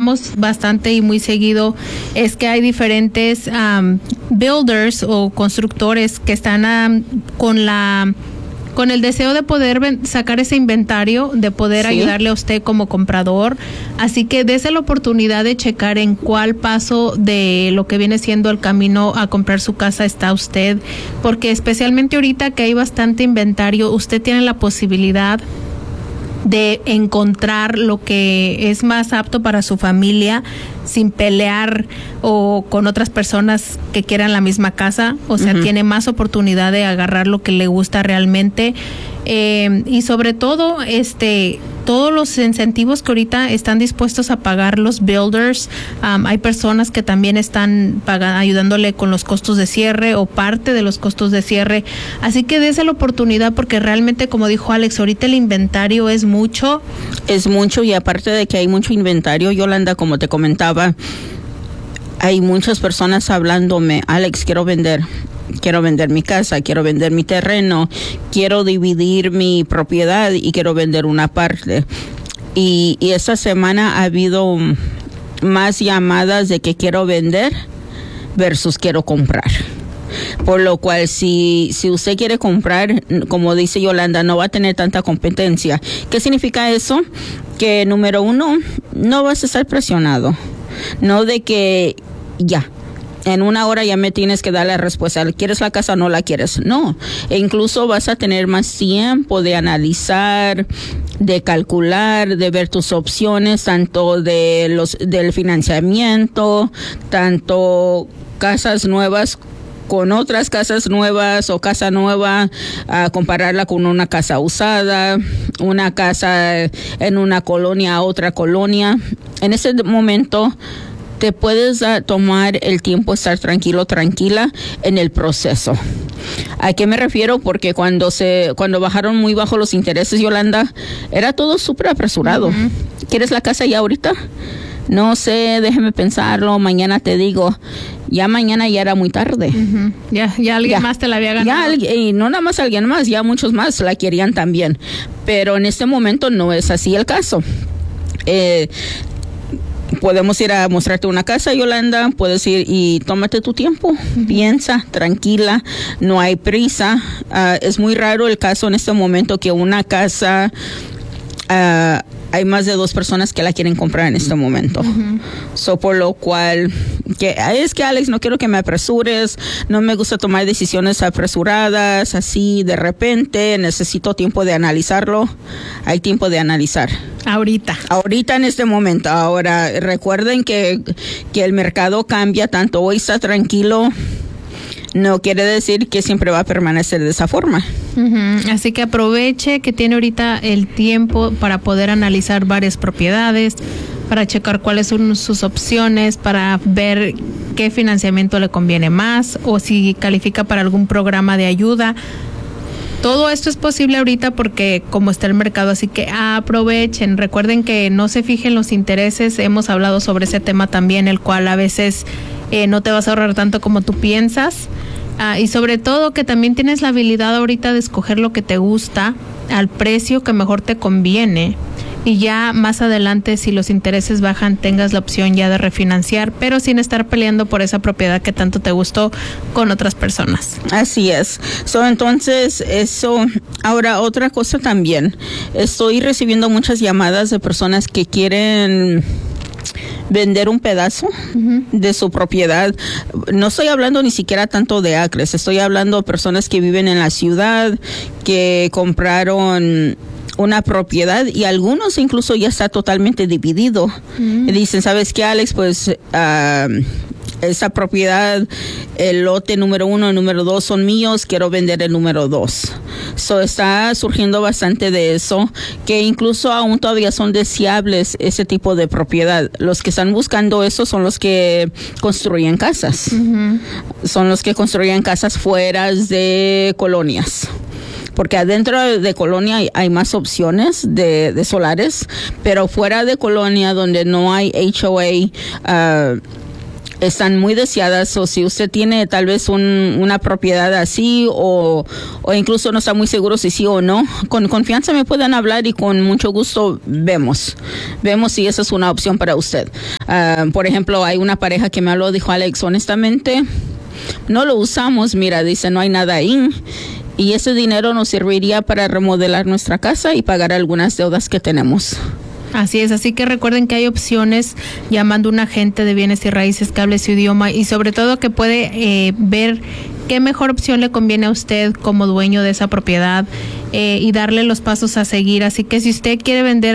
miramos bastante y muy seguido es que hay diferentes builders o constructores que están con el deseo de poder sacar ese inventario, de poder ayudarle a usted como comprador. Así que dése la oportunidad de checar en cuál paso de lo que viene siendo el camino a comprar su casa está usted, porque especialmente ahorita que hay bastante inventario, usted tiene la posibilidad de encontrar lo que es más apto para su familia sin pelear o con otras personas que quieran la misma casa. O sea, tiene más oportunidad de agarrar lo que le gusta realmente. Y sobre todo, todos los incentivos que ahorita están dispuestos a pagar los builders, hay personas que también están ayudándole con los costos de cierre o parte de los costos de cierre. Así que dése la oportunidad, porque realmente, como dijo Alex, ahorita el inventario es mucho. Es mucho, y aparte de que hay mucho inventario, Yolanda, como te comentaba, hay muchas personas hablándome: Alex, quiero vender mi casa, quiero vender mi terreno, quiero dividir mi propiedad y quiero vender una parte. Y esta semana ha habido más llamadas de que quiero vender versus quiero comprar. Por lo cual, si usted quiere comprar, como dice Yolanda, no va a tener tanta competencia. ¿Qué significa eso? Que, número uno, no vas a estar presionado. No de que ya, en una hora ya me tienes que dar la respuesta. ¿Quieres la casa o no la quieres? No. E incluso vas a tener más tiempo de analizar, de calcular, de ver tus opciones, tanto del financiamiento, tanto casas nuevas con otras casas nuevas o casa nueva, a compararla con una casa usada, una casa en una colonia a otra colonia. En ese momento te puedes tomar el tiempo, estar tranquila en el proceso. ¿A qué me refiero? Porque cuando bajaron muy bajo los intereses, Yolanda, era todo súper apresurado. ¿Quieres la casa ya ahorita? No sé, déjeme pensarlo, mañana te digo. Ya mañana ya era muy tarde. Ya alguien más te la había ganado. Y no nada más alguien más, ya muchos más la querían también. Pero en este momento no es así el caso. Podemos ir a mostrarte una casa, Yolanda. Puedes ir y tómate tu tiempo. Piensa, tranquila, no hay prisa. Es muy raro el caso en este momento que una casa... hay más de 2 personas que la quieren comprar en este momento. Por lo cual, es que Alex, no quiero que me apresures, no me gusta tomar decisiones apresuradas, así de repente, necesito tiempo de analizarlo. Hay tiempo de analizar. Ahorita en este momento. Ahora, recuerden que el mercado cambia, tanto hoy está tranquilo, no quiere decir que siempre va a permanecer de esa forma. Así que aproveche que tiene ahorita el tiempo para poder analizar varias propiedades, para checar cuáles son sus opciones, para ver qué financiamiento le conviene más o si califica para algún programa de ayuda. Todo esto es posible ahorita porque como está el mercado, así que aprovechen. Recuerden que no se fijen los intereses. Hemos hablado sobre ese tema también, el cual a veces no te vas a ahorrar tanto como tú piensas. Y sobre todo que también tienes la habilidad ahorita de escoger lo que te gusta al precio que mejor te conviene. Y ya más adelante, si los intereses bajan, tengas la opción ya de refinanciar, pero sin estar peleando por esa propiedad que tanto te gustó con otras personas. Así es. Entonces, eso. Ahora, otra cosa también. Estoy recibiendo muchas llamadas de personas que quieren vender un pedazo de su propiedad. No estoy hablando ni siquiera tanto de acres, estoy hablando de personas que viven en la ciudad, que compraron una propiedad y algunos incluso ya está totalmente dividido. Y dicen, ¿sabes qué, Alex? Pues esa propiedad, el lote número 1 y número 2 son míos, quiero vender el número 2. Está surgiendo bastante de eso, que incluso aún todavía son deseables ese tipo de propiedad. Los que están buscando eso son los que construyen casas. Son los que construyen casas fuera de colonias. Porque adentro de colonia hay más opciones de solares, pero fuera de colonia donde no hay HOA, están muy deseadas, o si usted tiene tal vez una propiedad así o incluso no está muy seguro si sí o no, con confianza me pueden hablar y con mucho gusto vemos si esa es una opción para usted. Por ejemplo, hay una pareja que me habló, dijo: Alex, honestamente no lo usamos, mira, dice, no hay nada ahí y ese dinero nos serviría para remodelar nuestra casa y pagar algunas deudas que tenemos. Así es, así que recuerden que hay opciones llamando a un agente de bienes y raíces que hable su idioma y sobre todo que puede ver qué mejor opción le conviene a usted como dueño de esa propiedad y darle los pasos a seguir. Así que si usted quiere vender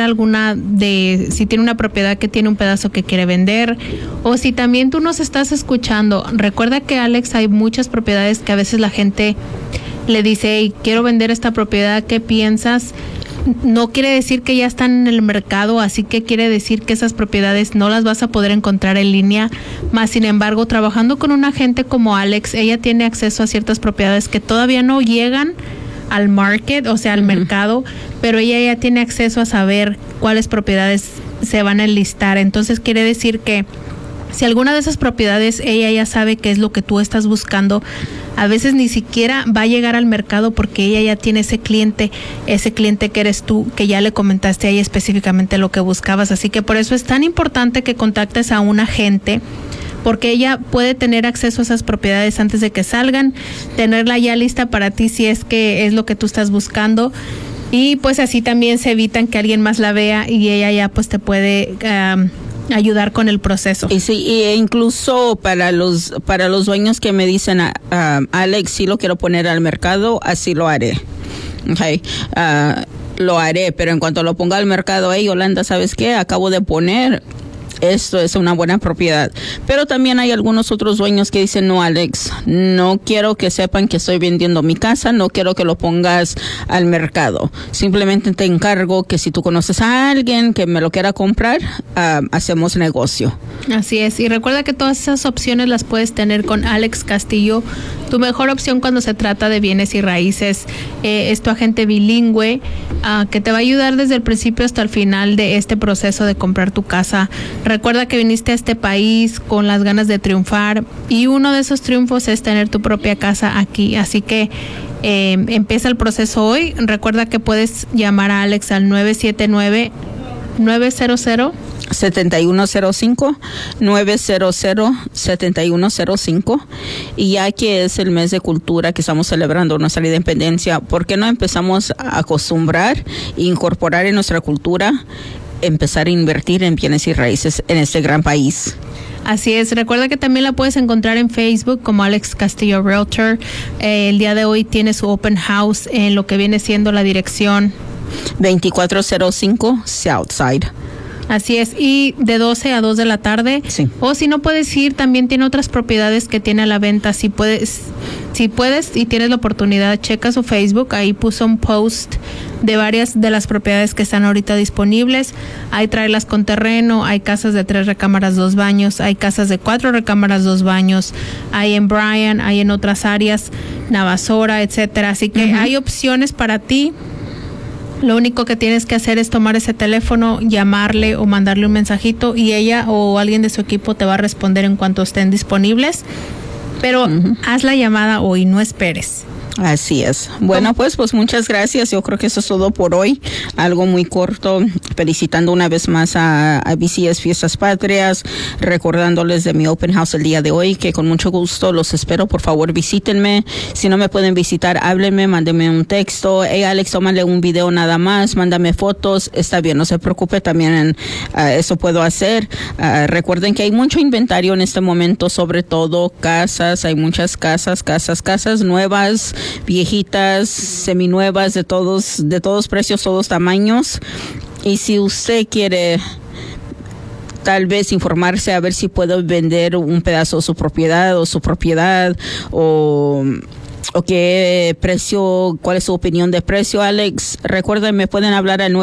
si tiene una propiedad que tiene un pedazo que quiere vender, o si también tú nos estás escuchando, recuerda que, Alex, hay muchas propiedades que a veces la gente le dice: hey, quiero vender esta propiedad, ¿qué piensas? No quiere decir que ya están en el mercado, así que quiere decir que esas propiedades no las vas a poder encontrar en línea. Más sin embargo, trabajando con una agente como Alex, ella tiene acceso a ciertas propiedades que todavía no llegan al market, o sea, al mercado, pero ella ya tiene acceso a saber cuáles propiedades se van a enlistar. Entonces quiere decir que si alguna de esas propiedades ella ya sabe qué es lo que tú estás buscando, a veces ni siquiera va a llegar al mercado porque ella ya tiene ese cliente que eres tú, que ya le comentaste a ella específicamente lo que buscabas. Así que por eso es tan importante que contactes a un agente, porque ella puede tener acceso a esas propiedades antes de que salgan, tenerla ya lista para ti si es que es lo que tú estás buscando. Y pues así también se evitan que alguien más la vea y ella ya pues te puede ayudar con el proceso. Y sí, e incluso para los dueños que me dicen: Alex, sí lo quiero poner al mercado, así lo haré. Okay. Lo haré, pero en cuanto lo ponga al mercado, hey, Yolanda, ¿sabes qué? Acabo de poner, esto es una buena propiedad. Pero también hay algunos otros dueños que dicen: no, Alex, no quiero que sepan que estoy vendiendo mi casa, no quiero que lo pongas al mercado. Simplemente te encargo que si tú conoces a alguien que me lo quiera comprar, hacemos negocio. Así es, y recuerda que todas esas opciones las puedes tener con Alex Castillo. Tu mejor opción cuando se trata de bienes y raíces es tu agente bilingüe que te va a ayudar desde el principio hasta el final de este proceso de comprar tu casa. Recuerda que viniste a este país con las ganas de triunfar y uno de esos triunfos es tener tu propia casa aquí. Así que empieza el proceso hoy. Recuerda que puedes llamar a Alex al 979-900-7105, 900-7105. Y ya que es el mes de cultura, que estamos celebrando nuestra independencia, ¿por qué no empezamos a acostumbrar e incorporar en nuestra cultura, empezar a invertir en bienes y raíces en este gran país? Así es, recuerda que también la puedes encontrar en Facebook como Alex Castillo Realtor. El día de hoy tiene su open house en lo que viene siendo la dirección 2405 Southside. Así es, y de 12 a 2 de la tarde. Sí. O si no puedes ir, también tiene otras propiedades que tiene a la venta. Si puedes y tienes la oportunidad, checa su Facebook. Ahí puso un post de varias de las propiedades que están ahorita disponibles. Hay trailers con terreno, hay casas de 3 recámaras, 2 baños, hay casas de 4 recámaras, 2 baños. Hay en Bryan, hay en otras áreas, Navasota, etcétera. Así que hay opciones para ti. Lo único que tienes que hacer es tomar ese teléfono, llamarle o mandarle un mensajito y ella o alguien de su equipo te va a responder en cuanto estén disponibles. Pero haz la llamada hoy, no esperes. Así es. Bueno, pues muchas gracias. Yo creo que eso es todo por hoy. Algo muy corto. Felicitando una vez más a BCS Fiestas Patrias, recordándoles de mi open house el día de hoy, que con mucho gusto los espero. Por favor, visítenme. Si no me pueden visitar, háblenme, mándenme un texto. Hey, Alex, tómale un video nada más, mándame fotos. Está bien, no se preocupe, también eso puedo hacer. Recuerden que hay mucho inventario en este momento, sobre todo casas. Hay muchas casas nuevas, viejitas, seminuevas, de todos precios, todos tamaños. Y si usted quiere tal vez informarse a ver si puedo vender un pedazo de su propiedad o qué precio, cuál es su opinión de precio, Alex, recuerden, me pueden hablar al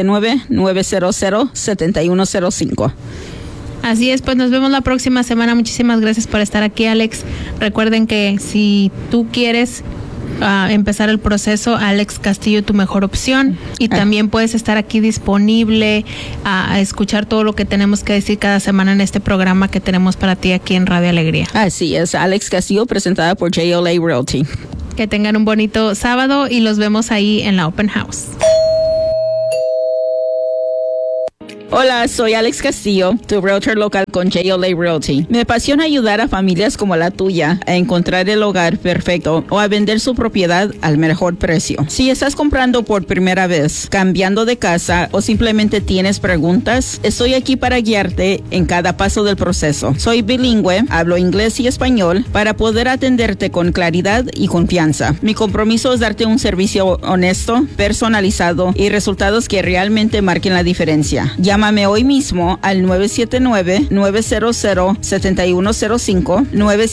979-900-7105. Así es, pues nos vemos la próxima semana. Muchísimas gracias por estar aquí, Alex. Recuerden que si tú quieres empezar el proceso, Alex Castillo, tu mejor opción. Y también puedes estar aquí disponible a escuchar todo lo que tenemos que decir cada semana en este programa que tenemos para ti aquí en Radio Alegría. Así es, Alex Castillo, presentada por JLA Realty. Que tengan un bonito sábado y los vemos ahí en la Open House. Hola, soy Alex Castillo, tu realtor local con JLA Realty. Me apasiona ayudar a familias como la tuya a encontrar el hogar perfecto o a vender su propiedad al mejor precio. Si estás comprando por primera vez, cambiando de casa o simplemente tienes preguntas, estoy aquí para guiarte en cada paso del proceso. Soy bilingüe, hablo inglés y español para poder atenderte con claridad y confianza. Mi compromiso es darte un servicio honesto, personalizado y resultados que realmente marquen la diferencia. Llámame hoy mismo al 979-900-7105,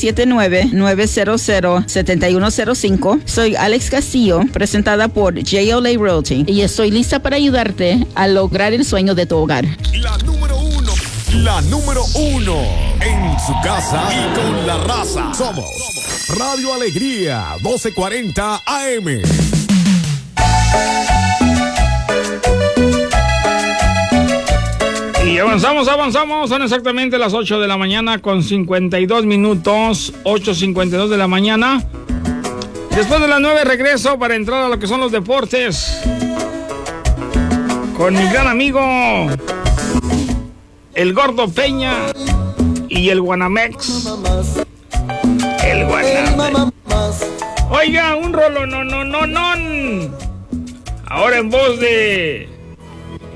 979-900-7105. Soy Alex Castillo, presentada por JLA Realty, y estoy lista para ayudarte a lograr el sueño de tu hogar. La número uno en su casa y con la raza. Somos Radio Alegría, 1240 AM. Y avanzamos, son exactamente las 8 de la mañana con 52 minutos, 8:52 de la mañana. Después de las 9 regreso para entrar a lo que son los deportes con mi gran amigo, el Gordo Peña y el Guanamex. El Guanamex. Oiga, un rolo, no. Ahora en voz de